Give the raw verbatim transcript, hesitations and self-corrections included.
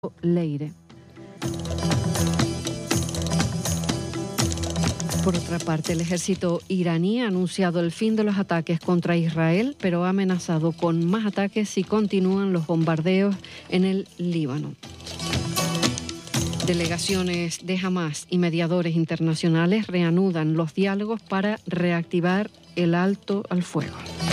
Leire. Por otra parte, el ejército iraní ha anunciado el fin de los ataques contra Israel, pero ha amenazado con más ataques si continúan los bombardeos en el Líbano. Delegaciones de Hamás y mediadores internacionales reanudan los diálogos para reactivar el alto al fuego.